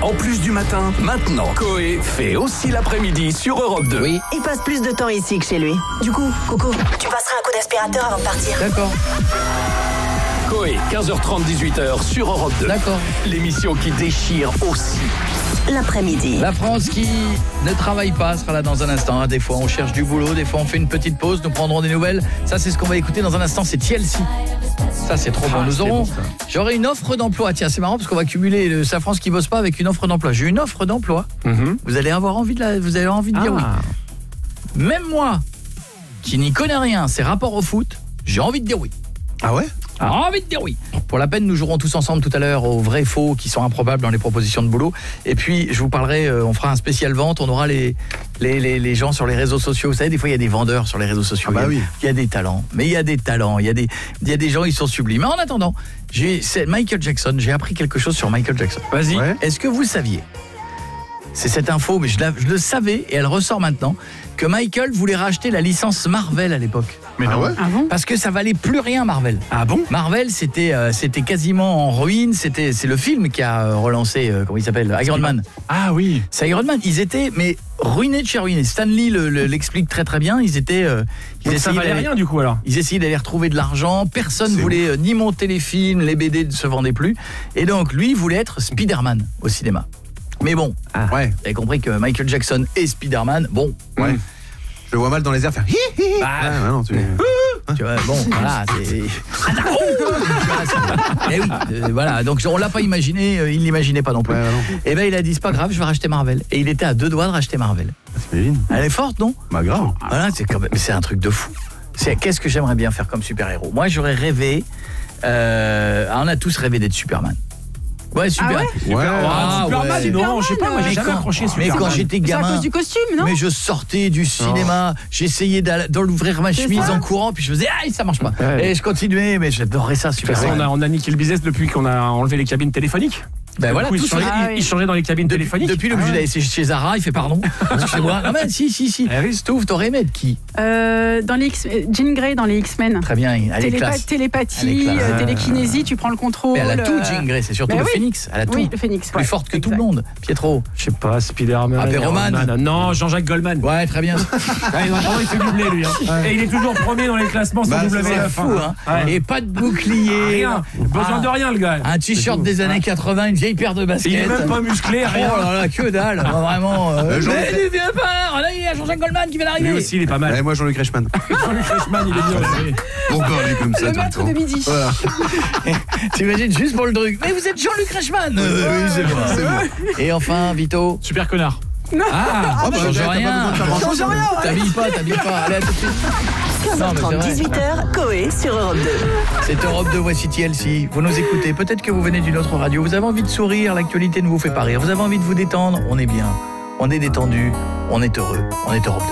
En plus du matin, maintenant, Coé fait aussi l'après-midi sur Europe 2. Oui. Il passe plus de temps ici que chez lui. Du coup, Coco, tu passeras un coup d'aspirateur avant de partir. D'accord. Coé, 15h30, 18h sur Europe 2. D'accord. L'émission qui déchire aussi. L'après-midi. La France qui ne travaille pas sera là dans un instant. Des fois, on cherche du boulot. Des fois, on fait une petite pause. Nous prendrons des nouvelles. Ça, c'est ce qu'on va écouter dans un instant. C'est Chelsea. Ça, c'est trop bon. Nous aurons... J'aurai une offre d'emploi. Tiens, c'est marrant parce qu'on va cumuler sa France qui bosse pas avec une offre d'emploi. J'ai une offre d'emploi. Vous allez avoir envie de dire oui. Même moi, qui n'y connais rien, ces rapports au foot, j'ai envie de dire oui. Ah ouais ? Envie de dire oui. Pour la peine, nous jouerons tous ensemble tout à l'heure aux vrais faux qui sont improbables dans les propositions de boulot. Et puis, je vous parlerai, on fera un spécial vente. On aura les gens sur les réseaux sociaux. Vous savez, des fois, il y a des vendeurs sur les réseaux sociaux. Ah bah oui. Il y a des talents. Mais il y a des talents. Il y a des gens, ils sont sublimes. Mais en attendant, c'est Michael Jackson. J'ai appris quelque chose sur Michael Jackson. Vas-y. Ouais. Est-ce que vous saviez, c'est cette info, mais je le savais et elle ressort maintenant, que Michael voulait racheter la licence Marvel à l'époque. Mais non. Ah bon ? Parce que ça valait plus rien, Marvel. Ah bon ? Marvel, c'était quasiment en ruine. C'est le film qui a relancé, comment il s'appelle, Iron Man. Ah oui. C'est Iron Man. Ils étaient ruinés de chez ruinés. Stan Lee l'explique très très bien. Ils ça valait rien du coup alors. Ils essayaient d'aller retrouver de l'argent. Personne voulait ni monter les films, les BD ne se vendaient plus. Et donc lui, il voulait être Spider-Man au cinéma. Mais bon, Ouais. vous avez compris que Michael Jackson et Spider-Man, bon. Ouais. Je le vois mal dans les airs faire hi hi hi. Ouais, non, tu vois, bon, voilà, c'est... Et oui, voilà, donc on l'a pas imaginé, il l'imaginait pas non plus. Et ben il a dit, c'est pas grave, je vais racheter Marvel. Et il était à 2 doigts de racheter Marvel. T'imagines ? Elle est forte, non ? Bah grave. Voilà, c'est un truc de fou. Qu'est-ce que j'aimerais bien faire comme super-héros ? Moi, j'aurais rêvé, on a tous rêvé d'être Superman. Ouais, super. Superman, non, je sais pas, moi j'ai jamais accroché Superman. Mais quand j'étais gamin, c'est à cause du costume, non ? mais je sortais du cinéma, j'essayais d'ouvrir ma chemise en courant, puis je faisais ça marche pas. Ouais. Et je continuais, mais j'adorais ça, super. On a niqué le business depuis qu'on a enlevé les cabines téléphoniques. Ben voilà, coup, il changeait dans les cabines téléphoniques. Depuis le budget d'aller chez Zara, il fait pardon. Excusez-moi. Non mais si. Stouff, t'aurais aimé être qui ? Dans les Jean Grey dans les X-Men. Très bien, elle est classe. Télépathie, télékinésie, tu prends le contrôle. Mais elle a tout, Jean Grey, c'est surtout le Phénix. Elle a tout. Oui, le Phénix. Plus forte que tout le monde. Pietro. Je sais pas, Spider-Man. Perroman. Non, Jean-Jacques Goldman. Ouais, très bien. Il fait doubler lui. Et il est toujours premier dans les classements sur WF. C'est fou, hein. Et pas de bouclier. Rien. Besoin de rien, le gars. Un t-shirt des années 80, une vieille paire de baskets. Il est même pas musclé, rien. Oh là là, que dalle. Vraiment. Mais du vieux peur. Là, il y a Jean-Jacques Goldman qui vient d'arriver. Lui aussi, il est pas mal. Moi, Jean-Luc Reichmann. Jean-Luc Reichmann, il est bien aussi. Pourquoi il est comme ça Le tout le maître temps de midi. Voilà. T'imagines juste pour le truc. Mais vous êtes Jean-Luc Reichmann. Oui, c'est moi. Et enfin, Vito. Super connard. Change rien. Change rien. T'habilles pas. Allez, à tout de suite. 15h30, 18h, Coé sur Europe 2. C'est Europe 2, voici TLC. Vous nous écoutez, peut-être que vous venez d'une autre radio. Vous avez envie de sourire, l'actualité ne vous fait pas rire. Vous avez envie de vous détendre, on est bien. On est détendu, on est heureux. On est Europe 2.